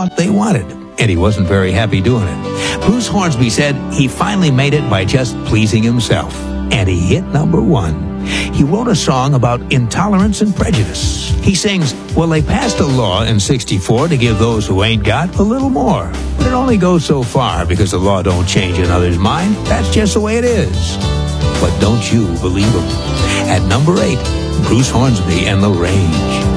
thought they wanted, and he wasn't very happy doing it. Bruce Hornsby said he finally made it by just pleasing himself, and he hit number 1. He wrote a song about intolerance and prejudice. He sings, well, they passed a law in 64 to give those who ain't got a little more. But it only goes so far because the law don't change another's mind. That's just the way it is. But don't you believe him? At number 8, Bruce Hornsby and the Range.